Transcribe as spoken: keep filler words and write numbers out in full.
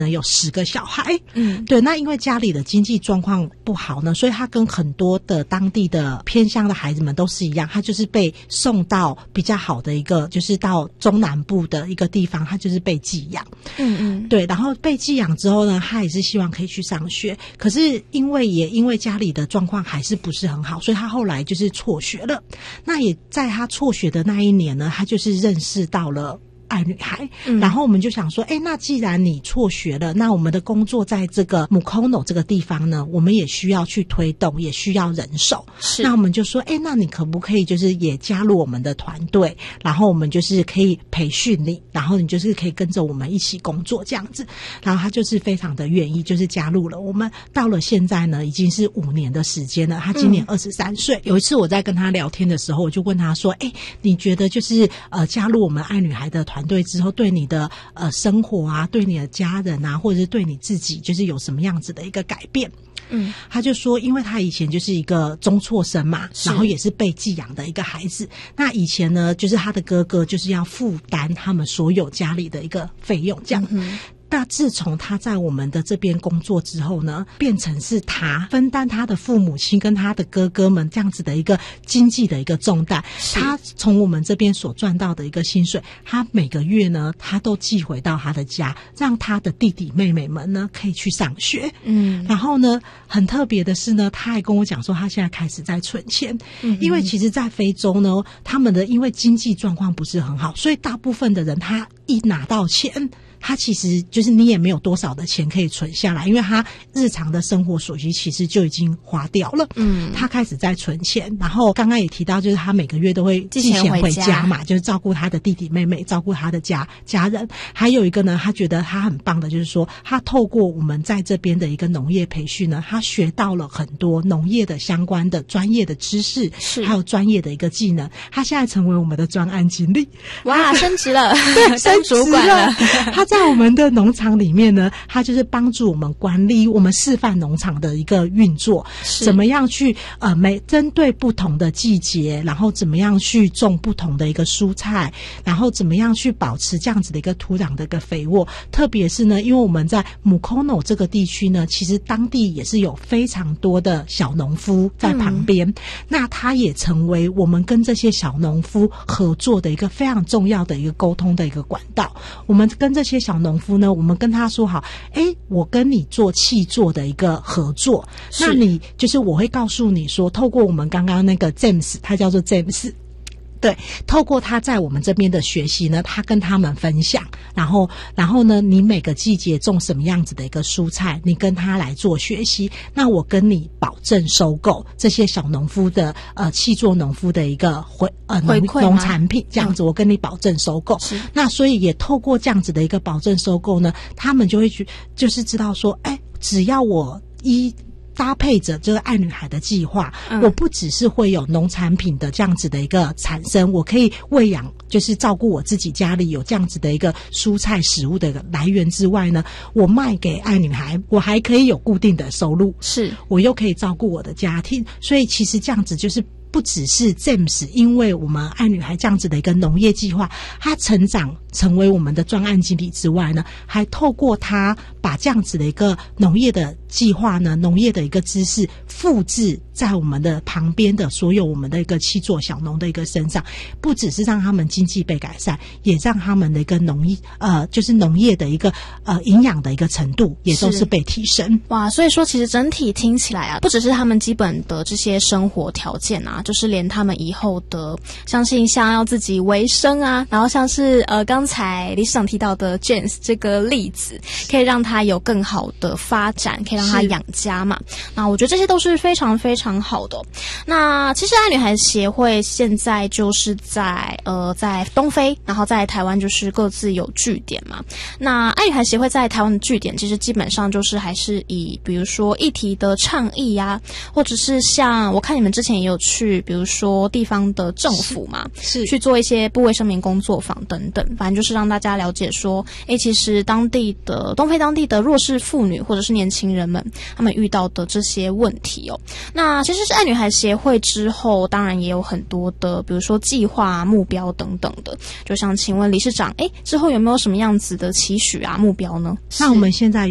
有十个小孩，嗯，对，那因为家里的经济状况不好呢，所以他跟很多的当地的偏乡的孩子们都是一样，他就是被送到比较好的一个，就是到中南部的一个地方，他就是被寄养，嗯嗯，对，然后被寄养之后呢，他也是希望可以去上学，可是因为也因为家里的状况还是不是很好，所以他后来就是辍学了。那也在他辍学的那一年呢，他就是认识到了爱女孩，嗯，然后我们就想说，哎，那既然你辍学了，那我们的工作在这个 Mukono 这个地方呢，我们也需要去推动，也需要人手。是，那我们就说，哎，那你可不可以就是也加入我们的团队，然后我们就是可以培训你，然后你就是可以跟着我们一起工作这样子。然后他就是非常的愿意，就是加入了我们。到了现在呢，已经是五年的时间了。他今年二十三岁。有一次我在跟他聊天的时候，我就问他说，哎，你觉得就是呃加入我们爱女孩的团队之后，对你的呃生活啊，对你的家人啊，或者是对你自己，就是有什么样子的一个改变？嗯，他就说，因为他以前就是一个中辍生嘛，然后也是被寄养的一个孩子。那以前呢，就是他的哥哥就是要负担他们所有家里的一个费用，这样。嗯，那自从他在我们的这边工作之后呢，变成是他分担他的父母亲跟他的哥哥们这样子的一个经济的一个重担。他从我们这边所赚到的一个薪水，他每个月呢，他都寄回到他的家，让他的弟弟妹妹们呢可以去上学。嗯，然后呢，很特别的是呢，他还跟我讲说，他现在开始在存钱。嗯，因为其实在非洲呢，他们的因为经济状况不是很好，所以大部分的人他一拿到钱，他其实就是你也没有多少的钱可以存下来，因为他日常的生活所需其实就已经花掉了。嗯，他开始在存钱，然后刚刚也提到，就是他每个月都会寄钱回家嘛，就是照顾他的弟弟妹妹，照顾他的家家人。还有一个呢，他觉得他很棒的，就是说他透过我们在这边的一个农业培训呢，他学到了很多农业的相关的专业的知识，是还有专业的一个技能。他现在成为我们的专案经理， 哇，升职了， 对，升主管了。他在我们的农场里面呢，他就是帮助我们管理我们示范农场的一个运作，怎么样去呃每针对不同的季节，然后怎么样去种不同的一个蔬菜，然后怎么样去保持这样子的一个土壤的一个肥沃。特别是呢，因为我们在 Mukono 这个地区呢，其实当地也是有非常多的小农夫在旁边，嗯，那他也成为我们跟这些小农夫合作的一个非常重要的一个沟通的一个管道。我们跟这些小农夫呢，我们跟他说好，诶，我跟你做契作的一个合作，那你就是我会告诉你说，透过我们刚刚那个 James， 他叫做 James，对，透过他在我们这边的学习呢，他跟他们分享，然后然后呢，你每个季节种什么样子的一个蔬菜，你跟他来做学习，那我跟你保证收购这些小农夫的呃契作农夫的一个回呃回馈农产品，这样子，我跟你保证收购。嗯，那所以也透过这样子的一个保证收购呢，他们就会去就是知道说，哎，只要我一搭配着这个爱女孩的计划，嗯，我不只是会有农产品的这样子的一个产生，我可以喂养，就是照顾我自己家里有这样子的一个蔬菜食物的来源之外呢，我卖给爱女孩，我还可以有固定的收入，是我又可以照顾我的家庭。所以其实这样子就是不只是 James 因为我们爱女孩这样子的一个农业计划，他成长成为我们的专案经理之外呢，还透过他把这样子的一个农业的计划呢，农业的一个知识复制在我们的旁边的所有我们的一个契作小农的一个身上，不只是让他们经济被改善，也让他们的一个农业呃就是农业的一个呃营养的一个程度也都是被提升。 哇，所以说其实整体听起来啊，不只是他们基本的这些生活条件啊，就是连他们以后的相信像要自己维生啊，然后像是呃刚才理事长提到的 James 这个例子，可以让他有更好的发展，可以让他养家嘛。那我觉得这些都是非常非常好的。那其实爱女孩协会现在就是在呃在东非，然后在台湾就是各自有据点嘛。那爱女孩协会在台湾的据点其实基本上就是还是以比如说议题的倡议啊，或者是像我看你们之前也有去比如说地方的政府嘛，是去做一些部卫生民工作坊等等，反正就是让大家了解说，诶，其实当地的东非当地地的弱势妇女或者是年轻人们他们遇到的这些问题哦。那其实是爱女孩协会之后，当然也有很多的，比如说计划、目标等等的。就想请问理事长，哎，之后有没有什么样子的期许啊、目标呢？ 那我们现在